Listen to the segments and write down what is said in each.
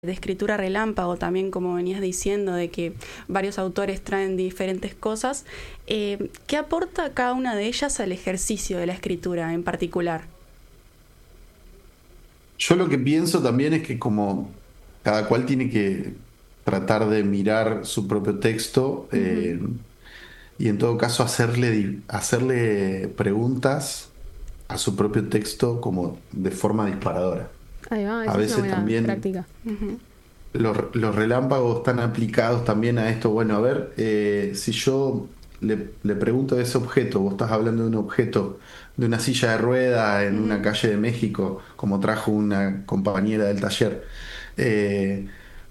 de escritura relámpago, también como venías diciendo, de que varios autores traen diferentes cosas, ¿qué aporta cada una de ellas al ejercicio de la escritura en particular? Yo lo que pienso también es que como cada cual tiene que tratar de mirar su propio texto, Ujú. y en todo caso hacerle preguntas a su propio texto como de forma disparadora. Ahí va, A esa es una veces buena también práctica. Ujú. los relámpagos están aplicados también a esto. Bueno, a ver, si yo le pregunto a ese objeto, vos estás hablando de un objeto, de una silla de rueda en una Ujú. calle de México, como trajo una compañera del taller, eh,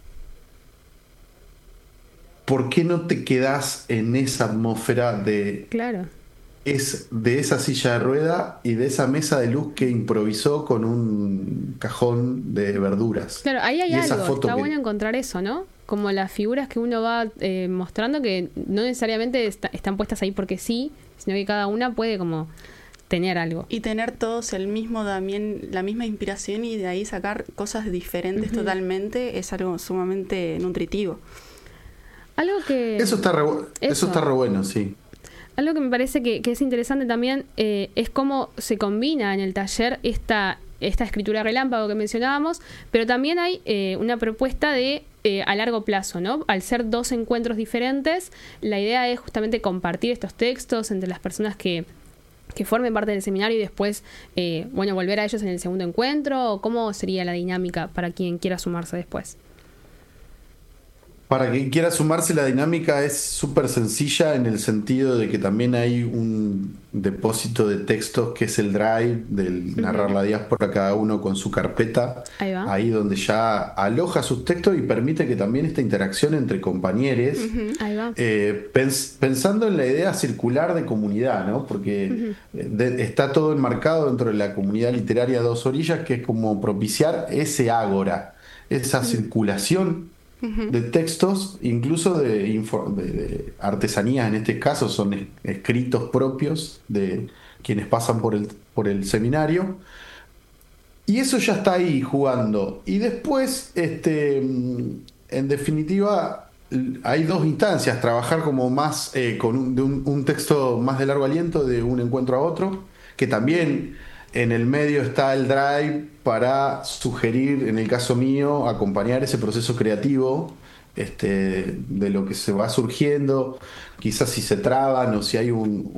¿por qué no te quedás en esa atmósfera Claro. de esa silla de rueda y de esa mesa de luz que improvisó con un cajón de verduras? Claro, ahí hay Y esa algo, foto está bueno que... encontrar eso, ¿no? Como las figuras que uno va mostrando que no necesariamente están puestas ahí porque sí, sino que cada una puede como tener algo. Y tener todos el mismo también, la misma inspiración y de ahí sacar cosas diferentes Ujú. totalmente, es algo sumamente nutritivo. Algo que... Eso está Eso. re bueno, sí. Algo que me parece que es interesante también es cómo se combina en el taller esta escritura relámpago que mencionábamos, pero también hay una propuesta de a largo plazo, ¿no? Al ser dos encuentros diferentes, la idea es justamente compartir estos textos entre las personas que formen parte del seminario y después, bueno, volver a ellos en el segundo encuentro, o cómo sería la dinámica para quien quiera sumarse después. Para quien quiera sumarse, la dinámica es súper sencilla en el sentido de que también hay un depósito de textos que es el drive del narrar Ujú. la diáspora, cada uno con su carpeta, Ahí va. ahí donde ya aloja sus textos y permite que también esta interacción entre compañeros, Ujú. Ahí va. pensando en la idea circular de comunidad, ¿no? Porque Ujú. está todo enmarcado dentro de la comunidad literaria Dos Orillas, que es como propiciar ese ágora, esa Ujú. circulación Ujú. de textos, incluso de artesanías, en este caso son escritos propios de quienes pasan por el seminario, y eso ya está ahí jugando. Y después, en definitiva, hay dos instancias, trabajar como más con un texto más de largo aliento de un encuentro a otro, que también en el medio está el drive para sugerir, en el caso mío, acompañar ese proceso creativo, de lo que se va surgiendo, quizás si se traban o si hay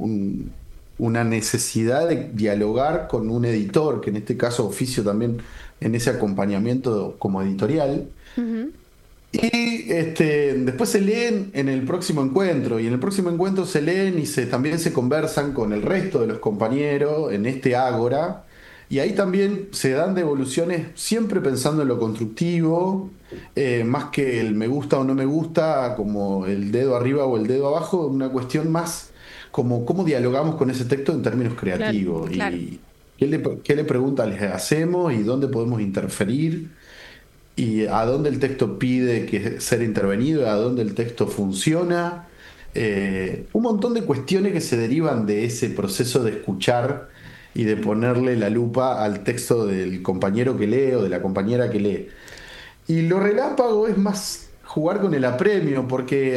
una necesidad de dialogar con un editor, que en este caso oficio también en ese acompañamiento como editorial. Ujú. Y después se leen en el próximo encuentro, y en el próximo encuentro se leen y también se conversan con el resto de los compañeros en este ágora, y ahí también se dan devoluciones siempre pensando en lo constructivo, más que el me gusta o no me gusta, como el dedo arriba o el dedo abajo, una cuestión más como cómo dialogamos con ese texto en términos Claro. creativos, Claro. y qué le preguntas les hacemos y dónde podemos interferir y a dónde el texto pide que ser intervenido, a dónde el texto funciona. Un montón de cuestiones que se derivan de ese proceso de escuchar y de ponerle la lupa al texto del compañero que lee o de la compañera que lee. Y lo relámpago es más jugar con el apremio, porque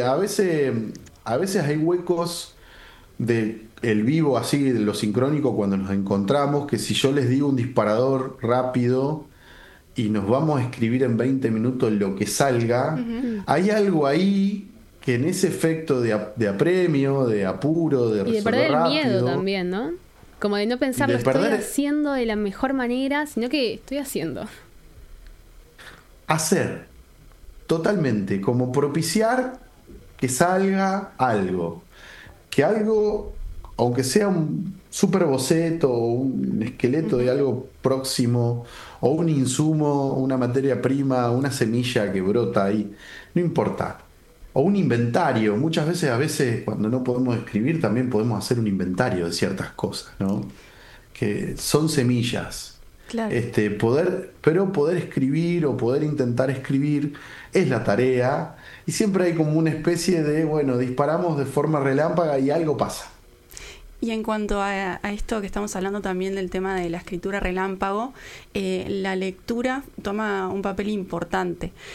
a veces hay huecos de el vivo, así, de lo sincrónico, cuando nos encontramos, que si yo les digo un disparador rápido y nos vamos a escribir en 20 minutos lo que salga, Ujú. Mm. hay algo ahí que en ese efecto de apremio, de apuro, de Y de resolver perder el miedo rápido también, ¿no? Como de no y pensar lo de estoy perder haciendo de la mejor manera, sino que estoy haciendo. hacer totalmente, como propiciar que salga algo, que algo, aunque sea un super boceto o un esqueleto de Ujú. algo próximo, o un insumo, una materia prima, una semilla que brota ahí, no importa. O un inventario. Muchas veces, a veces, cuando no podemos escribir, también podemos hacer un inventario de ciertas cosas, ¿no? Que son semillas. Claro. Pero poder escribir o poder intentar escribir es la tarea, y siempre hay como una especie de, bueno, disparamos de forma relámpaga y algo pasa. Y en cuanto a esto que estamos hablando también del tema de la escritura relámpago, la lectura toma un papel importante.